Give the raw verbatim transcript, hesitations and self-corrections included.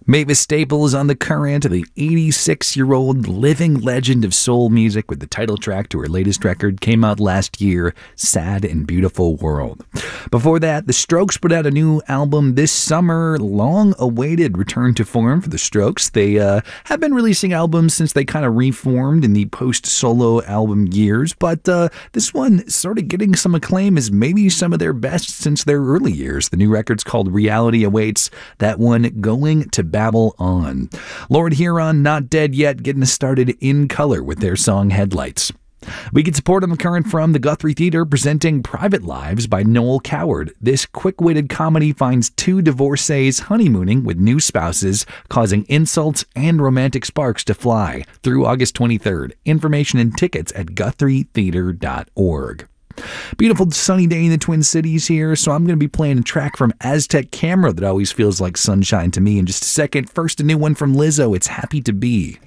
Mavis Staples on The Current, the eighty-six-year-old living legend of soul music with the title track to her latest record, came out last year, Sad and Beautiful World. Before that, The Strokes put out a new album this summer, long-awaited return to form for The Strokes. They uh, have been releasing albums since they kind of reformed in the post-solo album years, but uh, this one sort of getting some acclaim as maybe some of their best since their early years. The new record's called Reality Awaits, that one Going to Babble On. Lord Huron, Not Dead Yet, getting us started in color with their song Headlights. We get support on The Current from the Guthrie Theatre presenting Private Lives by Noel Coward. This quick-witted comedy finds two divorcees honeymooning with new spouses, causing insults and romantic sparks to fly through August twenty-third. Information and tickets at guthrie theatre dot org. Beautiful sunny day in the Twin Cities here, so I'm going to be playing a track from Aztec Camera that always feels like sunshine to me in just a second. First, a new one from Lizzo, It's Happy to Be.